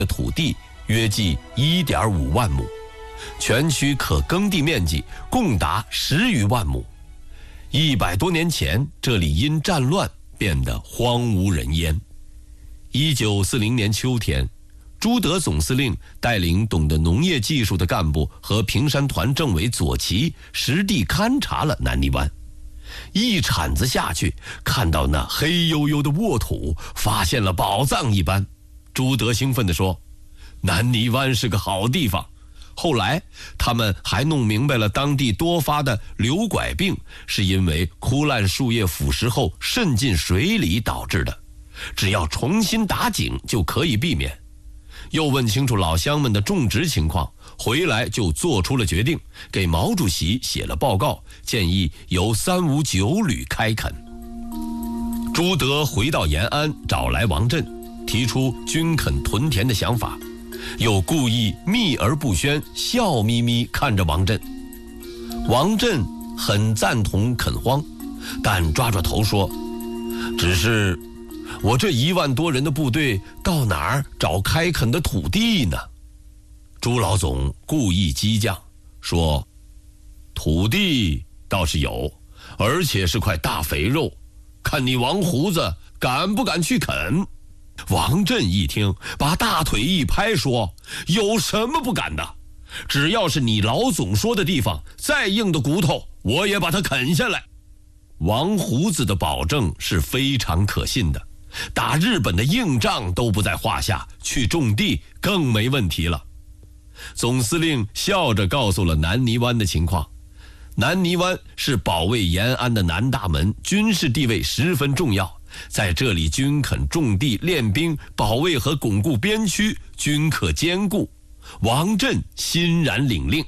的土地约计1.5万亩，全区可耕地面积共达10余万亩。100多年前，这里因战乱变得荒无人烟。1940年秋天，朱德总司令带领懂得农业技术的干部和平山团政委左旗实地勘察了南泥湾。一铲子下去，看到那黑黝黝的沃土，发现了宝藏一般。朱德兴奋地说：“南泥湾是个好地方。”后来他们还弄明白了当地多发的瘤拐病是因为枯烂树叶腐蚀后渗进水里导致的，只要重新打井就可以避免。又问清楚老乡们的种植情况，回来就做出了决定，给毛主席写了报告，建议由359旅开垦。朱德回到延安，找来王震，提出均垦屯田的想法，又故意秘而不宣，笑眯眯看着王震。王震很赞同垦荒，但抓抓头说：“只是我这1万多人的部队到哪儿找开垦的土地呢？”朱老总故意激将，说：“土地倒是有，而且是块大肥肉，看你王胡子敢不敢去啃？”王震一听，把大腿一拍，说：“有什么不敢的？只要是你老总说的地方，再硬的骨头我也把它啃下来。”王胡子的保证是非常可信的，打日本的硬仗都不在话下，去种地更没问题了。总司令笑着告诉了南泥湾的情况。南泥湾是保卫延安的南大门，军事地位十分重要，在这里均垦种地、练兵、保卫和巩固边区均可兼顾。王震欣然领令。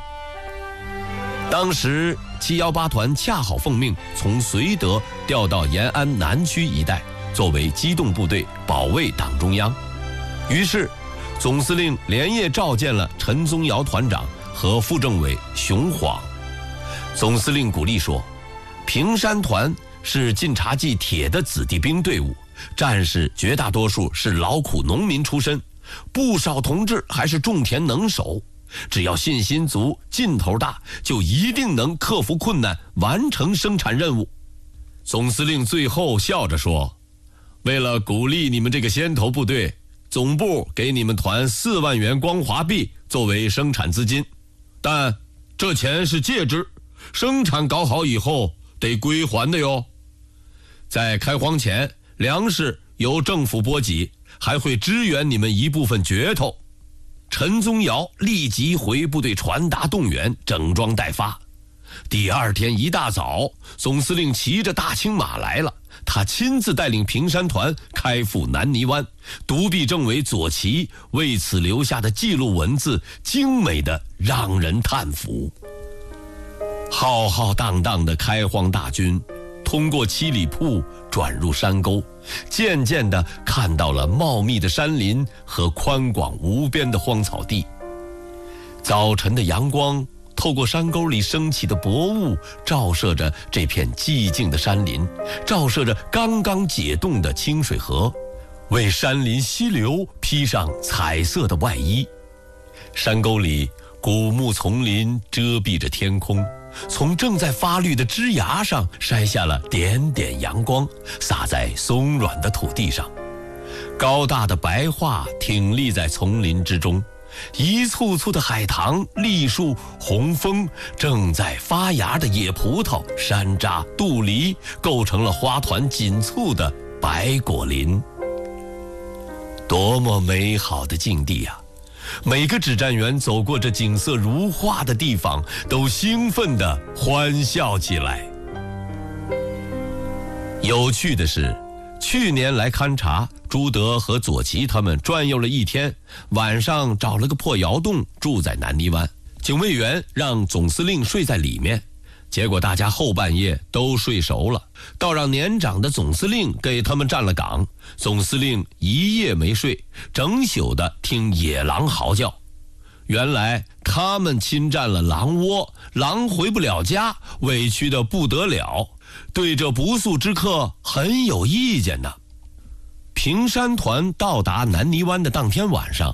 当时718团恰好奉命从绥德调到延安南区一带，作为机动部队保卫党中央。于是总司令连夜召见了陈宗尧团长和副政委熊晃。总司令鼓励说：“平山团是晋察冀铁的子弟兵队伍，战士绝大多数是劳苦农民出身，不少同志还是种田能手，只要信心足，劲头大，就一定能克服困难，完成生产任务。”总司令最后笑着说：“为了鼓励你们这个先头部队，总部给你们团4万元光华币作为生产资金，但这钱是借支，生产搞好以后得归还的哟。在开荒前，粮食由政府拨给，还会支援你们一部分镢头。”陈宗尧立即回部队传达动员，整装待发。第二天一大早，总司令骑着大青马来了，他亲自带领平山团开赴南泥湾，独臂政委左旗为此留下的记录文字精美的让人叹服。浩浩荡荡的开荒大军通过七里铺转入山沟，渐渐地看到了茂密的山林和宽广无边的荒草地。早晨的阳光透过山沟里升起的薄雾，照射着这片寂静的山林，照射着刚刚解冻的清水河，为山林溪流披上彩色的外衣。山沟里古木丛林遮蔽着天空，从正在发绿的枝芽上筛下了点点阳光，洒在松软的土地上。高大的白桦挺立在丛林之中，一簇簇的海棠、栗树、红枫，正在发芽的野葡萄、山楂、杜梨，构成了花团锦簇的白果林。多么美好的境地啊！每个指战员走过这景色如画的地方，都兴奋地欢笑起来。有趣的是，去年来勘察，朱德和左旗他们转悠了一天，晚上找了个破窑洞住在南泥湾。警卫员让总司令睡在里面，结果大家后半夜都睡熟了，倒让年长的总司令给他们站了岗。总司令一夜没睡，整宿的听野狼嚎叫。原来他们侵占了狼窝，狼回不了家，委屈得不得了，对这不速之客很有意见呢。 平山团到达南泥湾的当天晚上，